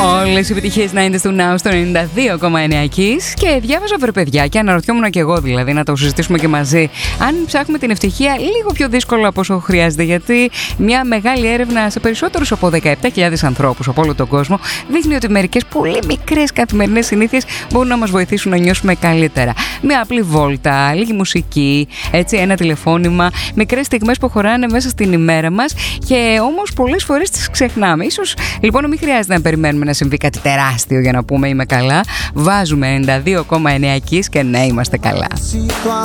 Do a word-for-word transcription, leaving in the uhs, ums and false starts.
Όλες οι επιτυχίες να είναι στο Now στο ενενήντα δύο κόμμα εννέα Kiss. Και διάβαζα, βρε παιδιά, και αναρωτιόμουν και εγώ δηλαδή να το συζητήσουμε και μαζί, αν ψάχνουμε την ευτυχία λίγο πιο δύσκολο από όσο χρειάζεται. Γιατί μια μεγάλη έρευνα σε περισσότερους από δεκαεπτά χιλιάδες ανθρώπους από όλο τον κόσμο δείχνει ότι μερικές πολύ μικρές καθημερινές συνήθειες μπορούν να μας βοηθήσουν να νιώσουμε καλύτερα. Μια απλή βόλτα, λίγη μουσική, έτσι, ένα τηλεφώνημα, μικρές στιγμές που χωράνε μέσα στην ημέρα μας και όμως πολλές φορές τις ξεχνάμε. Ίσως λοιπόν να μην χρειάζεται να περιμένουμε να συμβεί κάτι τεράστιο για να πούμε είμαι καλά. Βάζουμε ενενήντα δύο κόμμα εννέα Kiss και ναι, είμαστε καλά.